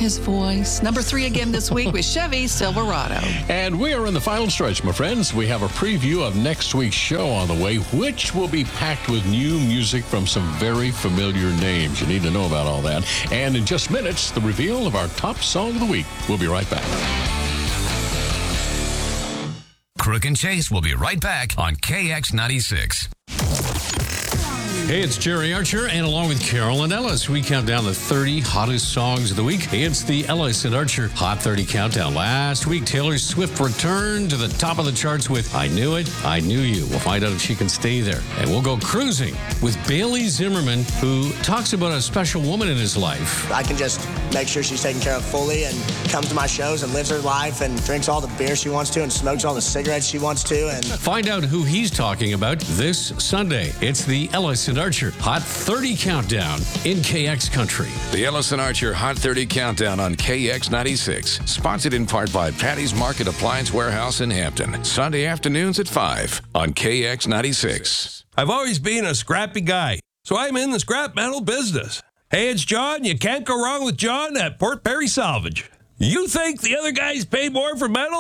his voice. Number 3 again this week with Chevy Silverado. And we are in the final stretch, my friends. We have a preview of next week's show on the way, which will be packed with new music from some very familiar names. You need to know about all that. And in just minutes, the reveal of our top song of the week. We'll be right back. Crook and Chase will be right back on KX96. Hey, it's Jerry Archer, and along with Carolyn Ellis, we count down the 30 hottest songs of the week. It's the Ellis and Archer Hot 30 Countdown. Last week, Taylor Swift returned to the top of the charts with I Knew It, I Knew You. We'll find out if she can stay there. And we'll go cruising with Bailey Zimmerman, who talks about a special woman in his life. I can just make sure she's taken care of fully and comes to my shows and lives her life and drinks all the beer she wants to and smokes all the cigarettes she wants to. And find out who he's talking about this Sunday. It's the Ellis and Archer Hot 30 Countdown in KX Country. The Ellis and Archer Hot 30 Countdown on KX96. Sponsored in part by Patty's Market Appliance Warehouse in Hampton. Sunday afternoons at 5 on KX96. I've always been a scrappy guy, so I'm in the scrap metal business. Hey, it's John. You can't go wrong with John at Port Perry Salvage. You think the other guys pay more for metal?